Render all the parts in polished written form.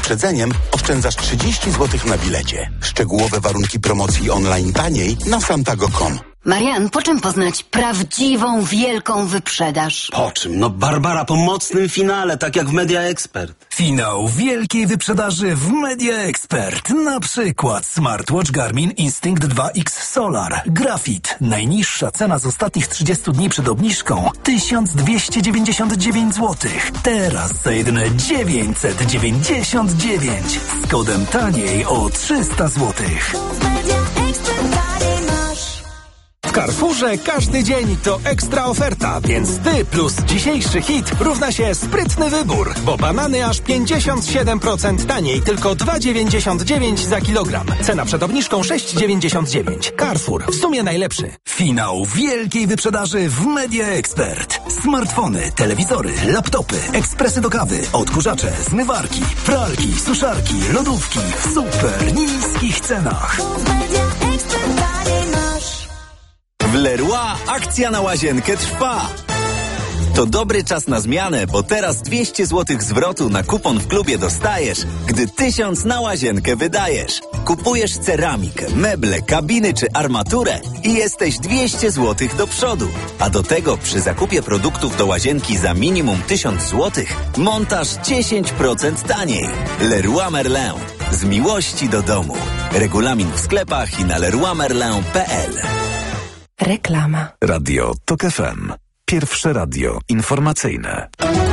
wyprzedzeniem oszczędzasz 30 zł na bilecie. Szczegółowe warunki promocji online taniej na santago.com. Marian, po czym poznać prawdziwą, wielką wyprzedaż? Po czym? No Barbara, po mocnym finale, tak jak w Media Expert. Finał wielkiej wyprzedaży w Media Expert. Na przykład smartwatch Garmin Instinct 2X Solar. Grafit. Najniższa cena z ostatnich 30 dni przed obniżką 1299 zł. Teraz za jedyne 999. Z kodem taniej o 300 zł. W Carrefourze każdy dzień to ekstra oferta, więc ty plus dzisiejszy hit równa się sprytny wybór, bo banany aż 57% taniej, tylko 2,99 za kilogram. Cena przed obniżką 6,99. Carrefour, w sumie najlepszy. Finał wielkiej wyprzedaży w Media Expert. Smartfony, telewizory, laptopy, ekspresy do kawy, odkurzacze, zmywarki, pralki, suszarki, lodówki w super niskich cenach. W Leroy akcja na łazienkę trwa. To dobry czas na zmianę, bo teraz 200 zł zwrotu na kupon w klubie dostajesz, gdy 1000 na łazienkę wydajesz. Kupujesz ceramikę, meble, kabiny czy armaturę i jesteś 200 zł do przodu. A do tego przy zakupie produktów do łazienki za minimum 1000 zł montaż 10% taniej. Leroy Merlin. Z miłości do domu. Regulamin w sklepach i na leroymerlin.pl. Reklama. Radio TOK FM. Pierwsze radio informacyjne.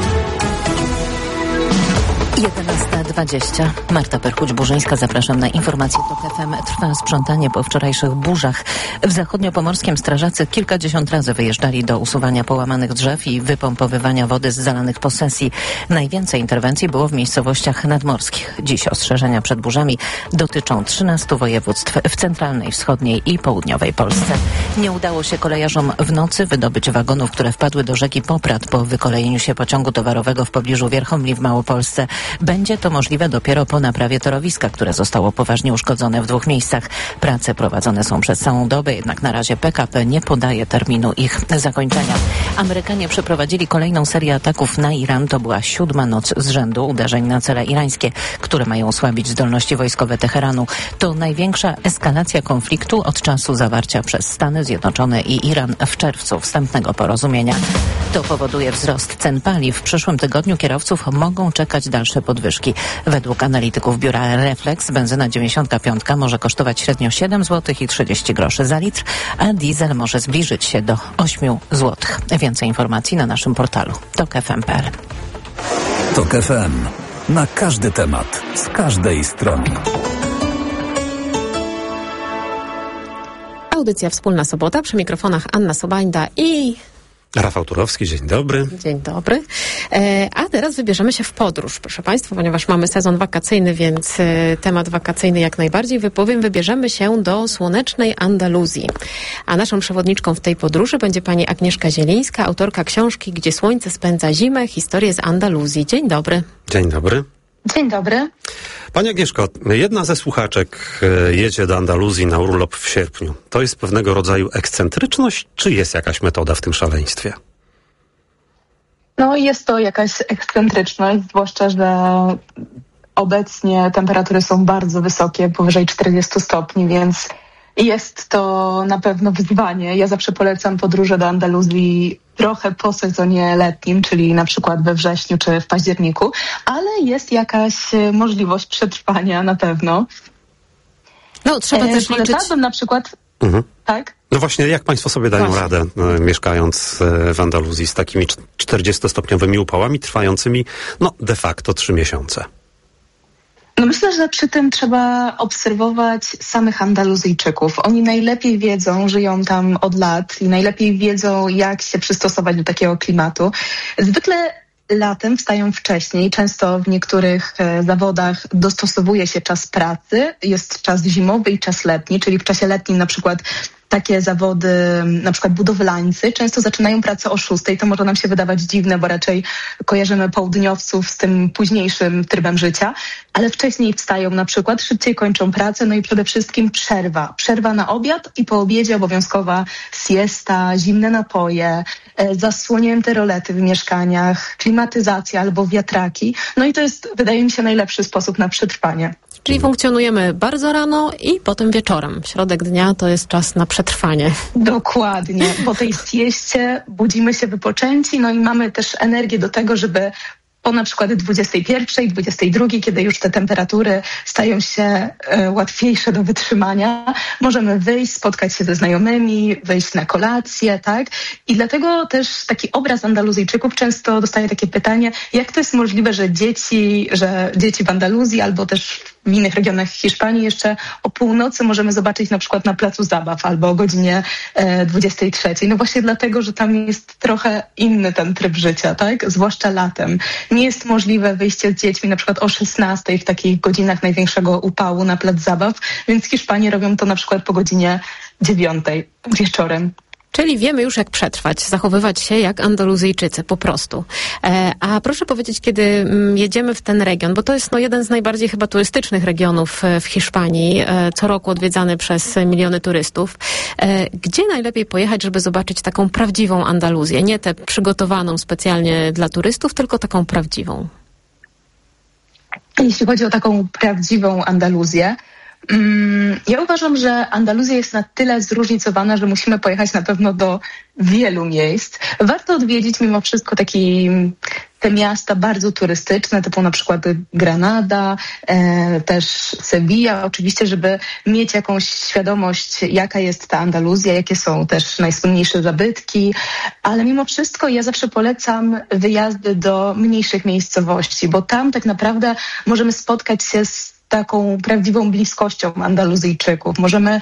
11:20. Marta Perchuć-Burzyńska, zapraszam na informacje TOK FM. Trwa sprzątanie po wczorajszych burzach. W zachodniopomorskiem strażacy kilkadziesiąt razy wyjeżdżali do usuwania połamanych drzew i wypompowywania wody z zalanych posesji. Najwięcej interwencji było w miejscowościach nadmorskich. Dziś ostrzeżenia przed burzami dotyczą 13 województw w centralnej, wschodniej i południowej Polsce. Nie udało się kolejarzom w nocy wydobyć wagonów, które wpadły do rzeki Poprad po wykolejeniu się pociągu towarowego w pobliżu Wierchomli w Małopolsce. Będzie to możliwe dopiero po naprawie torowiska, które zostało poważnie uszkodzone w 2 miejscach. Prace prowadzone są przez całą dobę, jednak na razie PKP nie podaje terminu ich zakończenia. Amerykanie przeprowadzili kolejną serię ataków na Iran. To była 7. noc z rzędu uderzeń na cele irańskie, które mają osłabić zdolności wojskowe Teheranu. To największa eskalacja konfliktu od czasu zawarcia przez Stany Zjednoczone i Iran w czerwcu wstępnego porozumienia. To powoduje wzrost cen paliw. W przyszłym tygodniu kierowców mogą czekać dalsze podwyżki. Według analityków biura Reflex benzyna 95 może kosztować średnio 7 zł i 30 groszy za litr, a diesel może zbliżyć się do 8 zł. Więcej informacji na naszym portalu tokfm.pl. TOK FM. Na każdy temat, z każdej strony. Audycja Wspólna Sobota, przy mikrofonach Anna Sobańda i Rafał Turowski, dzień dobry. Dzień dobry. A teraz wybierzemy się w podróż, proszę Państwa, ponieważ mamy sezon wakacyjny, więc temat wakacyjny jak najbardziej wypowiem. Wybierzemy się do słonecznej Andaluzji. A naszą przewodniczką w tej podróży będzie pani Agnieszka Zielińska, autorka książki Gdzie słońce spędza zimę, historie z Andaluzji. Dzień dobry. Dzień dobry. Dzień dobry. Pani Agnieszko, jedna ze słuchaczek jedzie do Andaluzji na urlop w sierpniu. To jest pewnego rodzaju ekscentryczność, czy jest jakaś metoda w tym szaleństwie? No jest to jakaś ekscentryczność, zwłaszcza, że obecnie temperatury są bardzo wysokie, powyżej 40 stopni, więc jest to na pewno wyzwanie. Ja zawsze polecam podróże do Andaluzji trochę po sezonie letnim, czyli na przykład we wrześniu czy w październiku, ale jest jakaś możliwość przetrwania na pewno. No, trzeba też liczyć. Polecałabym na przykład... Tak? No właśnie, jak Państwo sobie dają radę, mieszkając w Andaluzji z takimi 40-stopniowymi upałami trwającymi, de facto 3 miesiące? No myślę, że przy tym trzeba obserwować samych Andaluzyjczyków. Oni najlepiej wiedzą, żyją tam od lat i najlepiej wiedzą, jak się przystosować do takiego klimatu. Zwykle latem wstają wcześniej. Często w niektórych zawodach dostosowuje się czas pracy. Jest czas zimowy i czas letni, czyli w czasie letnim na przykład takie zawody, na przykład budowlańcy, często zaczynają pracę o 6:00. To może nam się wydawać dziwne, bo raczej kojarzymy południowców z tym późniejszym trybem życia, ale wcześniej wstają na przykład, szybciej kończą pracę, no i przede wszystkim przerwa. Przerwa na obiad i po obiedzie obowiązkowa siesta, zimne napoje, zasłonięte rolety w mieszkaniach, klimatyzacja albo wiatraki. No i to jest, wydaje mi się, najlepszy sposób na przetrwanie. Czyli funkcjonujemy bardzo rano i potem wieczorem. Środek dnia to jest czas na przetrwanie. Dokładnie. Po tej sieście budzimy się wypoczęci, no i mamy też energię do tego, żeby po na przykład 21, 22, kiedy już te temperatury stają się łatwiejsze do wytrzymania, możemy wyjść, spotkać się ze znajomymi, wyjść na kolację, tak? I dlatego też taki obraz Andaluzyjczyków często dostaje takie pytanie, jak to jest możliwe, że dzieci w Andaluzji albo też w innych regionach Hiszpanii jeszcze o północy możemy zobaczyć na przykład na placu zabaw albo o godzinie 23. No właśnie dlatego, że tam jest trochę inny ten tryb życia, tak? Zwłaszcza latem. Nie jest możliwe wyjście z dziećmi na przykład o 16 w takich godzinach największego upału na plac zabaw, więc Hiszpanie robią to na przykład po godzinie 9 wieczorem. Czyli wiemy już, jak przetrwać, zachowywać się jak Andaluzyjczycy, po prostu. A proszę powiedzieć, kiedy jedziemy w ten region, bo to jest jeden z najbardziej chyba turystycznych regionów w Hiszpanii, co roku odwiedzany przez miliony turystów. Gdzie najlepiej pojechać, żeby zobaczyć taką prawdziwą Andaluzję? Nie tę przygotowaną specjalnie dla turystów, tylko taką prawdziwą. Jeśli chodzi o taką prawdziwą Andaluzję, ja uważam, że Andaluzja jest na tyle zróżnicowana, że musimy pojechać na pewno do wielu miejsc. Warto odwiedzić mimo wszystko te miasta bardzo turystyczne, typu na przykład Granada, też Sevilla, oczywiście, żeby mieć jakąś świadomość, jaka jest ta Andaluzja, jakie są też najsłynniejsze zabytki, ale mimo wszystko ja zawsze polecam wyjazdy do mniejszych miejscowości, bo tam tak naprawdę możemy spotkać się z taką prawdziwą bliskością Andaluzyjczyków.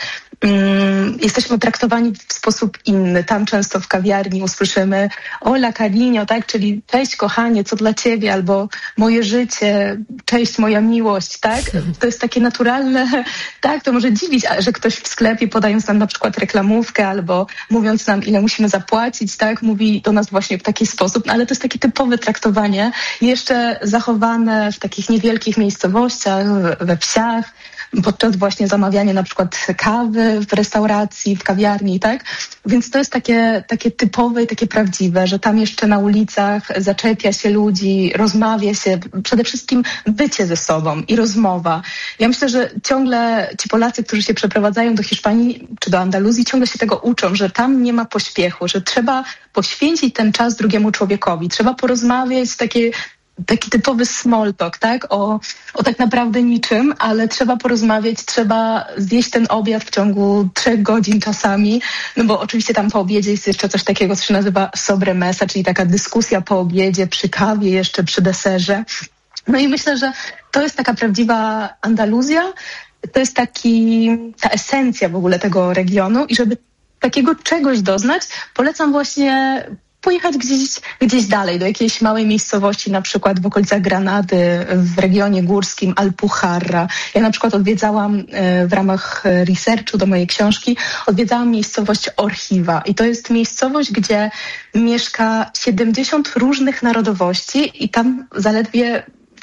Jesteśmy traktowani w sposób inny. Tam często w kawiarni usłyszymy hola cariño, tak? Czyli cześć kochanie, co dla ciebie? Albo moje życie, cześć moja miłość, tak? To jest takie naturalne, tak? To może dziwić, że ktoś w sklepie podając nam na przykład reklamówkę albo mówiąc nam, ile musimy zapłacić, tak? Mówi do nas właśnie w taki sposób, ale to jest takie typowe traktowanie, jeszcze zachowane w takich niewielkich miejscowościach, we wsiach, podczas właśnie zamawiania na przykład kawy w restauracji, w kawiarni, tak? Więc to jest takie typowe i takie prawdziwe, że tam jeszcze na ulicach zaczepia się ludzi, rozmawia się, przede wszystkim bycie ze sobą i rozmowa. Ja myślę, że ciągle ci Polacy, którzy się przeprowadzają do Hiszpanii czy do Andaluzji, ciągle się tego uczą, że tam nie ma pośpiechu, że trzeba poświęcić ten czas drugiemu człowiekowi, trzeba porozmawiać taki typowy small talk, tak? O tak naprawdę niczym, ale trzeba porozmawiać, trzeba zjeść ten obiad w ciągu 3 godzin czasami, no bo oczywiście tam po obiedzie jest jeszcze coś takiego, co się nazywa sobremesa, czyli taka dyskusja po obiedzie, przy kawie, jeszcze przy deserze. No i myślę, że to jest taka prawdziwa Andaluzja, to jest ta esencja w ogóle tego regionu i żeby takiego czegoś doznać, polecam właśnie pojechać gdzieś dalej, do jakiejś małej miejscowości, na przykład w okolicach Granady, w regionie górskim Alpujarra. Ja na przykład odwiedzałam w ramach researchu do mojej książki, odwiedzałam miejscowość Orchiva i to jest miejscowość, gdzie mieszka 70 różnych narodowości i tam zaledwie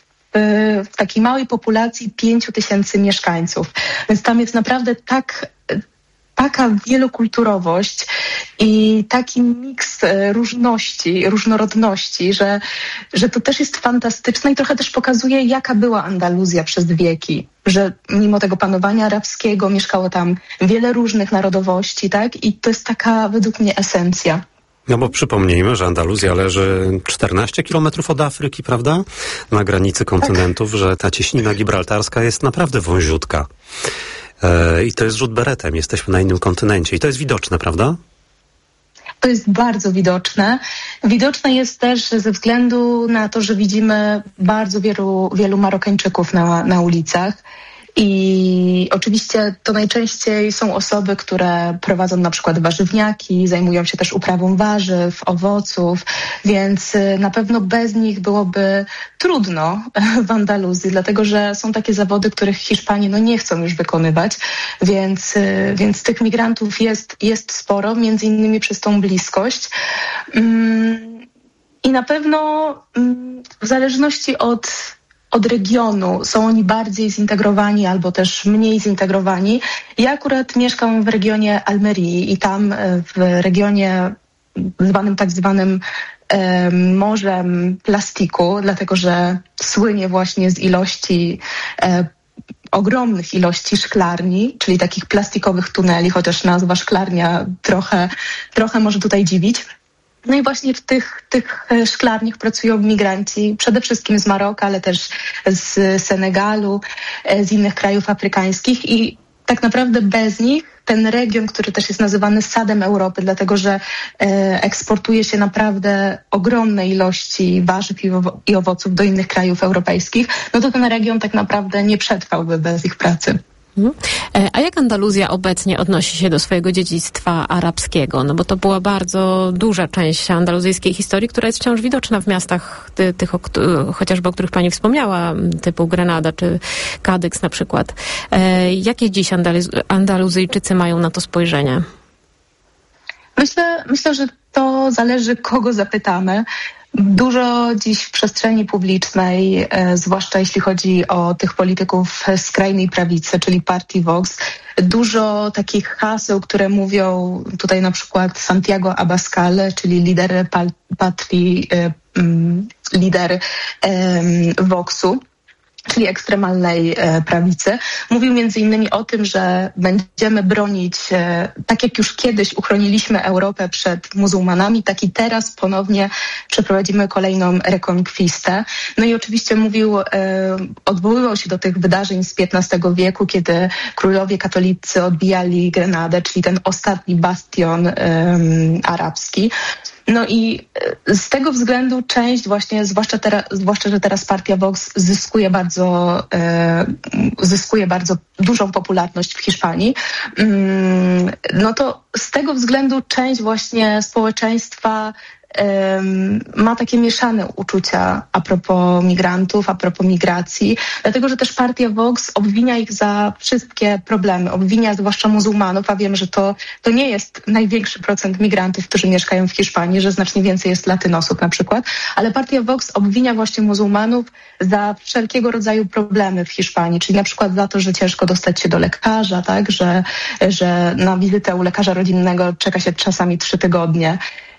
w takiej małej populacji 5000 mieszkańców. Więc tam jest naprawdę taka wielokulturowość i taki miks różnorodności, że to też jest fantastyczne i trochę też pokazuje, jaka była Andaluzja przez wieki, że mimo tego panowania arabskiego mieszkało tam wiele różnych narodowości, tak? I to jest taka według mnie esencja. No bo przypomnijmy, że Andaluzja leży 14 kilometrów od Afryki, prawda? Na granicy kontynentów, tak. Że ta cieśnina gibraltarska jest naprawdę wąziutka. I to jest rzut beretem. Jesteśmy na innym kontynencie. I to jest widoczne, prawda? To jest bardzo widoczne. Widoczne jest też ze względu na to, że widzimy bardzo wielu Marokańczyków na ulicach. I oczywiście to najczęściej są osoby, które prowadzą na przykład warzywniaki, zajmują się też uprawą warzyw, owoców, więc na pewno bez nich byłoby trudno w Andaluzji, dlatego że są takie zawody, których Hiszpanie nie chcą już wykonywać, więc tych migrantów jest sporo, między innymi przez tą bliskość. I na pewno w zależności od regionu są oni bardziej zintegrowani albo też mniej zintegrowani. Ja akurat mieszkam w regionie Almerii i tam w regionie tak zwanym morzem plastiku, dlatego że słynie właśnie z ilości ogromnych ilości szklarni, czyli takich plastikowych tuneli, chociaż nazwa szklarnia trochę może tutaj dziwić. No i właśnie w tych szklarniach pracują migranci, przede wszystkim z Maroka, ale też z Senegalu, z innych krajów afrykańskich i tak naprawdę bez nich ten region, który też jest nazywany sadem Europy, dlatego że eksportuje się naprawdę ogromne ilości warzyw i owoców do innych krajów europejskich, no to ten region tak naprawdę nie przetrwałby bez ich pracy. A jak Andaluzja obecnie odnosi się do swojego dziedzictwa arabskiego? No bo to była bardzo duża część andaluzyjskiej historii, która jest wciąż widoczna w miastach tych chociażby o których pani wspomniała, typu Grenada czy Kadyks na przykład. Jakie dziś Andaluzyjczycy mają na to spojrzenie? Myślę, że to zależy, kogo zapytamy. Dużo dziś w przestrzeni publicznej, zwłaszcza jeśli chodzi o tych polityków skrajnej prawicy, czyli partii Vox, dużo takich haseł, które mówią tutaj na przykład Santiago Abascal, czyli lider Voxu, czyli ekstremalnej prawicy, mówił między innymi o tym, że będziemy bronić, tak jak już kiedyś uchroniliśmy Europę przed muzułmanami, tak i teraz ponownie przeprowadzimy kolejną rekonkwistę. No i oczywiście odwoływał się do tych wydarzeń z XV wieku, kiedy królowie katolicy odbijali Grenadę, czyli ten ostatni bastion arabski. No i z tego względu część właśnie, zwłaszcza, że teraz partia Vox zyskuje bardzo dużą popularność w Hiszpanii, no to z tego względu część właśnie społeczeństwa ma takie mieszane uczucia a propos migrantów, a propos migracji, dlatego że też partia Vox obwinia ich za wszystkie problemy, obwinia zwłaszcza muzułmanów, a wiem, że to nie jest największy procent migrantów, którzy mieszkają w Hiszpanii, że znacznie więcej jest latynosów na przykład, ale partia Vox obwinia właśnie muzułmanów za wszelkiego rodzaju problemy w Hiszpanii, czyli na przykład za to, że ciężko dostać się do lekarza, tak, że na wizytę u lekarza rodzinnego czeka się czasami 3 tygodnie.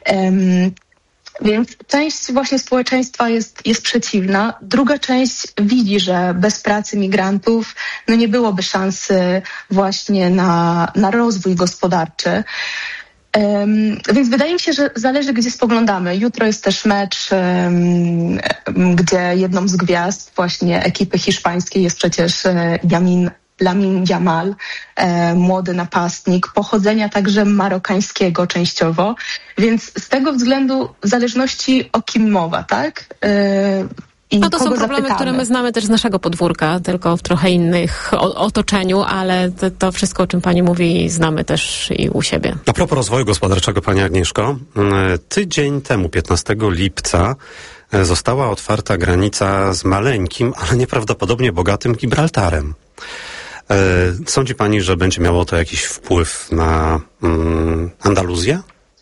Więc część właśnie społeczeństwa jest przeciwna. Druga część widzi, że bez pracy migrantów nie byłoby szansy właśnie na rozwój gospodarczy. Więc wydaje mi się, że zależy, gdzie spoglądamy. Jutro jest też mecz, gdzie jedną z gwiazd właśnie ekipy hiszpańskiej jest przecież Lamine Yamal, młody napastnik, pochodzenia także marokańskiego częściowo, więc z tego względu w zależności o kim mowa, tak? No to są problemy, które my znamy też z naszego podwórka, tylko w trochę innych otoczeniu, ale to wszystko, o czym pani mówi, znamy też i u siebie. A propos rozwoju gospodarczego, pani Agnieszko, tydzień temu, 15 lipca, została otwarta granica z maleńkim, ale nieprawdopodobnie bogatym Gibraltarem. Sądzi pani, że będzie miało to jakiś wpływ na Andaluzję?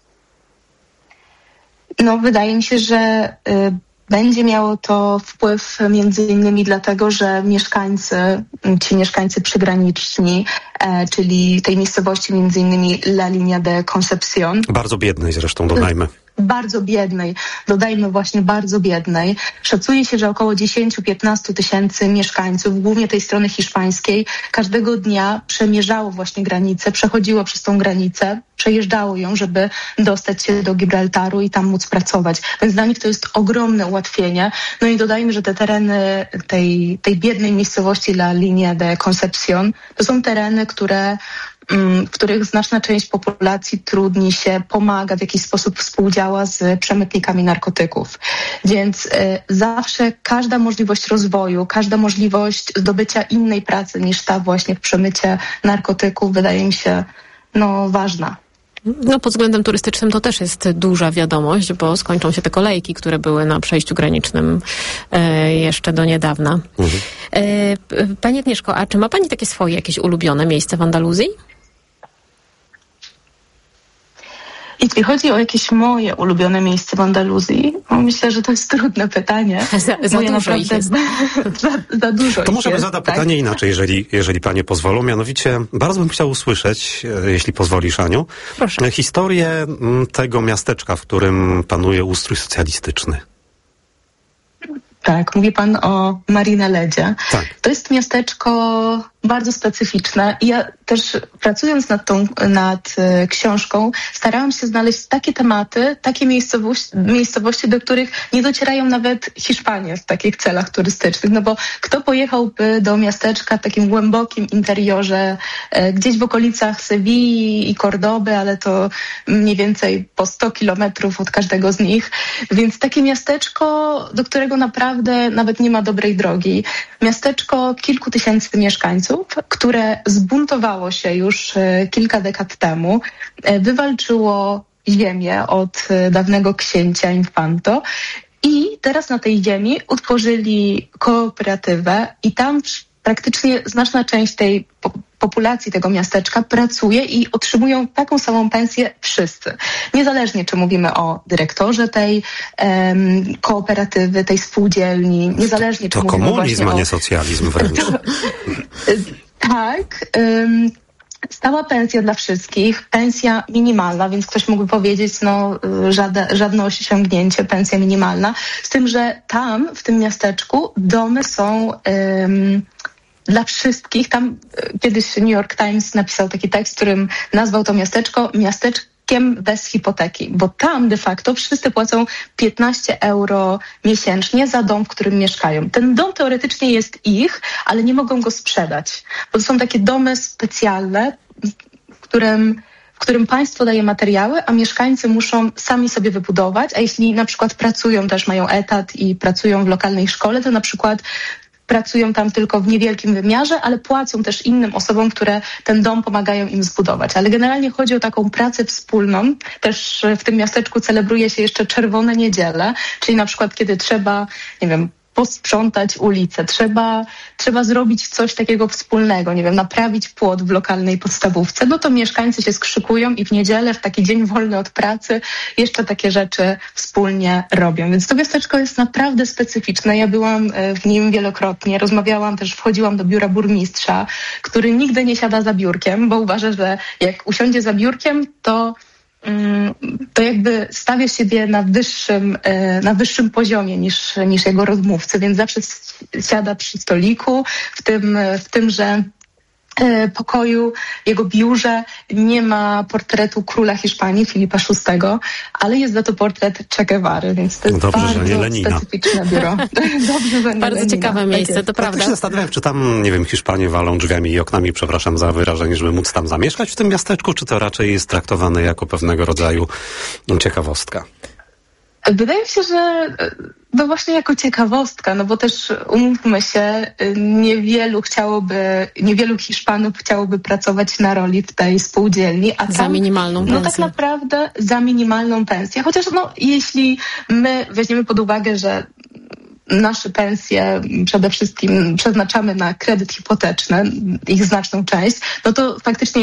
No, wydaje mi się, że będzie miało to wpływ między innymi dlatego, że ci mieszkańcy przygraniczni, czyli tej miejscowości między innymi La Línea de Concepción. Bardzo biednej zresztą, dodajmy. Bardzo biednej, dodajmy właśnie bardzo biednej. Szacuje się, że około 10-15 tysięcy mieszkańców, głównie tej strony hiszpańskiej, każdego dnia przemierzało właśnie granicę, przechodziło przez tą granicę, przejeżdżało ją, żeby dostać się do Gibraltaru i tam móc pracować. Więc dla nich to jest ogromne ułatwienie. No i dodajmy, że te tereny tej biednej miejscowości La Línea de Concepción to są tereny, które w których znaczna część populacji trudni się, pomaga, w jakiś sposób współdziała z przemytnikami narkotyków. Więc zawsze każda możliwość rozwoju, każda możliwość zdobycia innej pracy niż ta właśnie w przemycie narkotyków wydaje mi się ważna. No pod względem turystycznym to też jest duża wiadomość, bo skończą się te kolejki, które były na przejściu granicznym jeszcze do niedawna. Pani Agnieszko, a czy ma Pani takie swoje jakieś ulubione miejsce w Andaluzji? Jeśli chodzi o jakieś moje ulubione miejsce w Andaluzji, myślę, że to jest trudne pytanie. Za dużo ich jest. Za dużo. To może by zada pytanie inaczej, jeżeli panie pozwolą. Mianowicie, bardzo bym chciał usłyszeć, jeśli pozwolisz, Aniu, historię tego miasteczka, w którym panuje ustrój socjalistyczny. Tak, mówi pan o Marineledzie. Tak. To jest miasteczko bardzo specyficzne i ja też pracując nad książką starałam się znaleźć takie tematy, takie miejscowości, do których nie docierają nawet Hiszpanie w takich celach turystycznych. No bo kto pojechałby do miasteczka w takim głębokim interiorze, gdzieś w okolicach Sewilli i Kordoby, ale to mniej więcej po 100 kilometrów od każdego z nich. Więc takie miasteczko, do którego naprawdę nawet nie ma dobrej drogi. Miasteczko kilku tysięcy mieszkańców, które zbuntowało się już kilka dekad temu, wywalczyło ziemię od dawnego księcia Infanto i teraz na tej ziemi utworzyli kooperatywę i tam praktycznie znaczna część tej populacji tego miasteczka pracuje i otrzymują taką samą pensję wszyscy. Niezależnie, czy mówimy o dyrektorze tej kooperatywy, tej spółdzielni, niezależnie, czy to mówimy komunizm, a nie socjalizm wręcz. Tak. Stała pensja dla wszystkich, pensja minimalna, więc ktoś mógłby powiedzieć, żadne osiągnięcie, pensja minimalna. Z tym, że tam, w tym miasteczku, domy są dla wszystkich. Tam kiedyś New York Times napisał taki tekst, w którym nazwał to miasteczko miasteczkiem bez hipoteki, bo tam de facto wszyscy płacą 15 euro miesięcznie za dom, w którym mieszkają. Ten dom teoretycznie jest ich, ale nie mogą go sprzedać, bo to są takie domy specjalne, w którym państwo daje materiały, a mieszkańcy muszą sami sobie wybudować, a jeśli na przykład pracują, też mają etat i pracują w lokalnej szkole, to na przykład pracują tam tylko w niewielkim wymiarze, ale płacą też innym osobom, które ten dom pomagają im zbudować. Ale generalnie chodzi o taką pracę wspólną. Też w tym miasteczku celebruje się jeszcze Czerwone Niedziele, czyli na przykład kiedy trzeba, nie wiem, posprzątać ulicę, trzeba zrobić coś takiego wspólnego, nie wiem, naprawić płot w lokalnej podstawówce, no to mieszkańcy się skrzykują i w niedzielę, w taki dzień wolny od pracy, jeszcze takie rzeczy wspólnie robią. Więc to miasteczko jest naprawdę specyficzne. Ja byłam w nim wielokrotnie, rozmawiałam też, wchodziłam do biura burmistrza, który nigdy nie siada za biurkiem, bo uważa, że jak usiądzie za biurkiem, to jakby stawia siebie na wyższym poziomie niż jego rozmówcy, więc zawsze siada przy stoliku, w tymże pokoju, jego biurze nie ma portretu króla Hiszpanii, Filipa VI, ale jest za to portret Che Guevary, więc to jest dobrze, bardzo że nie Lenina. specyficzne biuro. Dobrze, że nie bardzo Lenina. ciekawe miejsce, jest. to prawda. Tak się zastanawiam, czy tam, nie wiem, Hiszpanie walą drzwiami i oknami, przepraszam za wyrażenie, żeby móc tam zamieszkać w tym miasteczku, czy to raczej jest traktowane jako pewnego rodzaju ciekawostka? Wydaje mi się, że właśnie jako ciekawostka, no bo też umówmy się, niewielu Hiszpanów chciałoby pracować na roli w tej spółdzielni, a tam, za minimalną pensję. No tak naprawdę za minimalną pensję. Chociaż jeśli my weźmiemy pod uwagę, że nasze pensje przede wszystkim przeznaczamy na kredyt hipoteczny, ich znaczną część, no to faktycznie